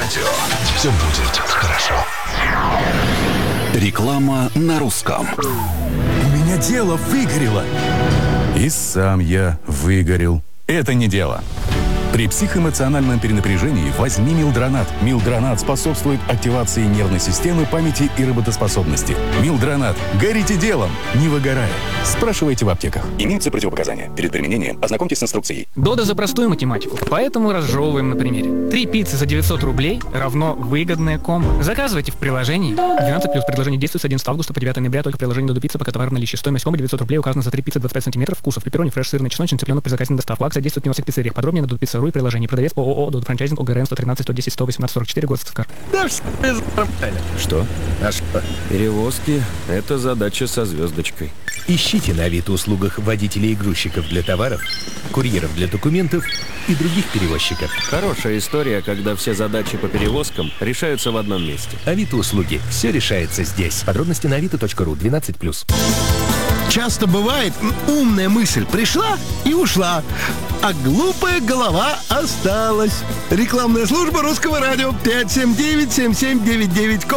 радио. Все будет хорошо. Реклама на русском. У меня дело выгорело. И сам я выгорел. Это не дело. При психоэмоциональном перенапряжении возьми Милдронат. Милдронат способствует активации нервной системы, памяти и работоспособности. Милдронат. Горите делом, не выгорая. Спрашивайте в аптеках. Имеются противопоказания. Перед применением ознакомьтесь с инструкцией. Дода за простую математику, поэтому разжевываем на примере. 3 пиццы за 900 рублей равно выгодное комбо. Заказывайте в приложении. 12+. Предложение действует с 11 августа по 9 ноября только в приложении Додо Пицца, пока товар в наличии. Стоимость комбо 900 рублей указана за 3 пиццы 25 сантиметров. Вкусов пепперони, фреш, сырный, чесночный, цыпленок при заказе на доставку. Акция действует не во всех пиццериях. Подробнее на dodopizza.ru и приложении. Продавец ООО Додо Франчайзинг ОГРН 113 110 118 44 год Сыскар. Да все Что? А что? Перевозки — это задача со звездочкой. Ищите на Авито-услугах водителей и грузчиков для товаров, курьеров для документов и других перевозчиков. Хорошая история, когда все задачи по перевозкам решаются в одном месте. Авито-услуги. Все решается здесь. Подробности на avito.ru 12+. Часто бывает, умная мысль пришла и ушла, а глупая голова осталась. Рекламная служба Русского радио 579-7799.